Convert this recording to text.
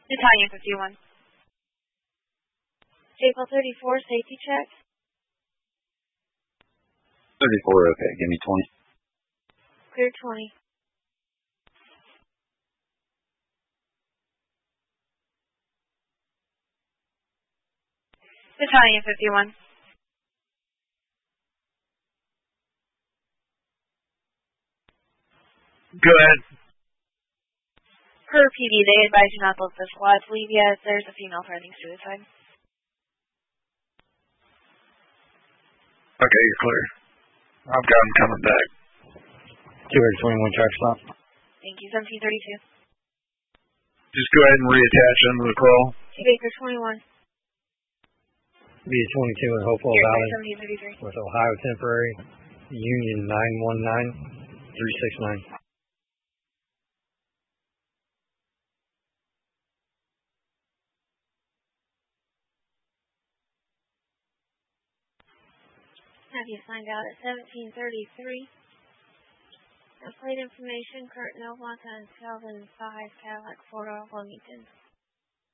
Italian 51. April 34, safety check. 34, okay. Give me 20. Clear 20. Italian 51. Go ahead. Per PD, they advise you not to let the squads leave yet. There's a female threatening suicide. Okay, you're clear. I've got them coming back. 221 track stop. Thank you. 1732. Just go ahead and reattach under the crawl. Baker 21. B22 in Hopewell Valley 1733. with Ohio Temporary, Union 919369. Have you signed out at 1733? Plate information, Kurt Novak on 2005 Cadillac 4 Wilmington.